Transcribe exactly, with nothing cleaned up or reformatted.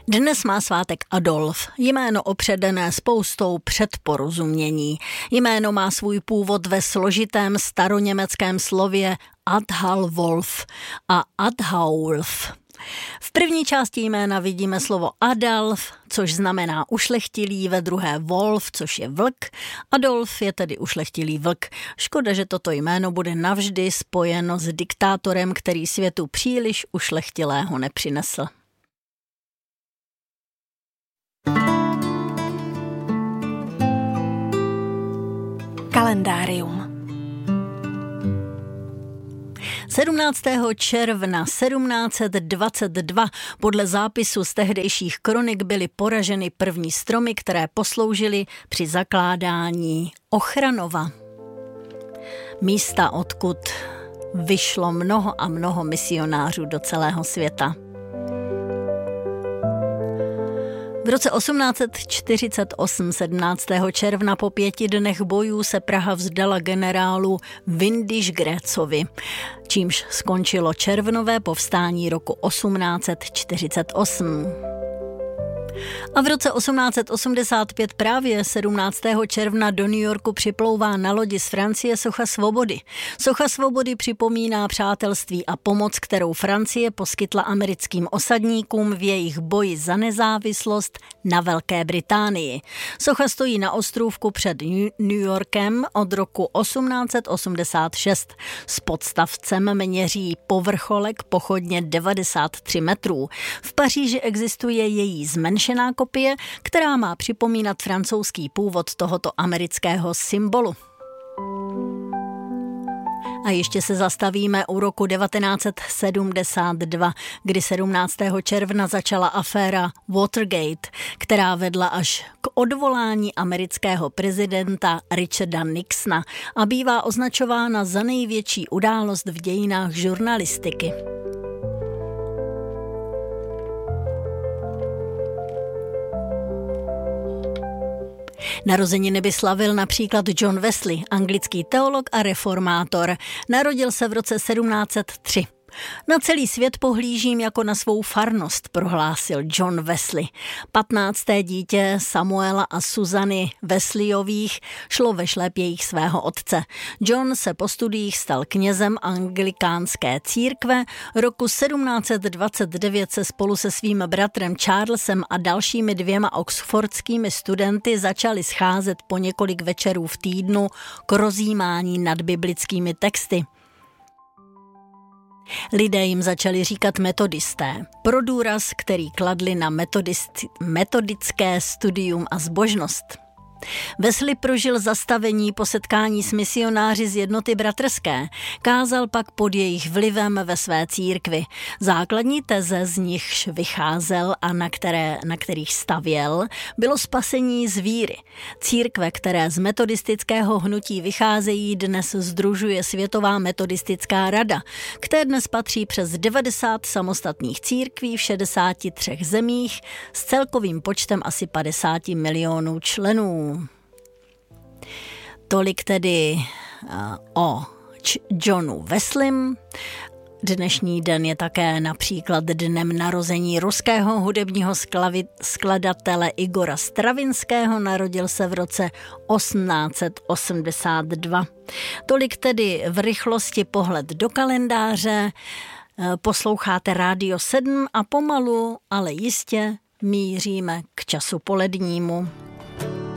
Dnes má svátek Adolf, jméno opředené spoustou předporozumění. Jméno má svůj původ ve složitém staroněmeckém slově Adalwolf a Adhaulf. V první části jména vidíme slovo Adalf, což znamená ušlechtilý, ve druhé Wolf, což je vlk. Adolf je tedy ušlechtilý vlk. Škoda, že toto jméno bude navždy spojeno s diktátorem, který světu příliš ušlechtilého nepřinesl. Kalendárium. sedmnáctého června sedmnáct set dvacet dva podle zápisu z tehdejších kronik byly poraženy první stromy, které posloužily při zakládání Ochranova. Místa, odkud vyšlo mnoho a mnoho misionářů do celého světa. V roce osmnáct set čtyřicet osm, sedmnáctého června po pěti dnech bojů se Praha vzdala generálu Windisch-Graetzovi, čímž skončilo červnové povstání roku osmnáct set čtyřicet osm. A v roce osmnáct set osmdesát pět právě sedmnáctého června do New Yorku připlouvá na lodi z Francie socha svobody. Socha svobody připomíná přátelství a pomoc, kterou Francie poskytla americkým osadníkům v jejich boji za nezávislost na Velké Británii. Socha stojí na ostrůvku před New Yorkem od roku osmnáct set osmdesát šest. S podstavcem měří povrcholek pochodně devadesát tři metrů. V Paříži existuje její zmenšená kopie, která má připomínat francouzský původ tohoto amerického symbolu. A ještě se zastavíme u roku devatenáct set sedmdesát dva, kdy sedmnáctého června začala aféra Watergate, která vedla až k odvolání amerického prezidenta Richarda Nixona a bývá označována za největší událost v dějinách žurnalistiky. Narozeniny by slavil například John Wesley, anglický teolog a reformátor. Narodil se v roce sedmnáct set tři. Na celý svět pohlížím jako na svou farnost, prohlásil John Wesley. Patnácté dítě Samuela a Susany Wesleyových šlo ve šlépějích svého otce. John se po studiích stal knězem anglikánské církve. Roku sedmnáct set dvacet devět se spolu se svým bratrem Charlesem a dalšími dvěma oxfordskými studenty začali scházet po několik večerů v týdnu k rozjímání nad biblickými texty. Lidé jim začali říkat metodisté, pro důraz, který kladli na metodické studium a zbožnost. Wesley prožil zastavení po setkání s misionáři z jednoty bratrské, kázal pak pod jejich vlivem ve své církvi. Základní teze, z nichž vycházel a na, které, na kterých stavěl, bylo spasení z víry. Církve, které z metodistického hnutí vycházejí, dnes sdružuje Světová metodistická rada, které dnes patří přes devadesát samostatných církví v šedesáti třech zemích s celkovým počtem asi padesát milionů členů. Tolik tedy uh, o Č- Johnu Wesleym. Dnešní den je také například dnem narození ruského hudebního sklavi- skladatele Igora Stravinského. Narodil se v roce osmnáct set osmdesát dva. Tolik tedy v rychlosti pohled do kalendáře. Posloucháte Rádio sedm a pomalu, ale jistě míříme k času polednímu.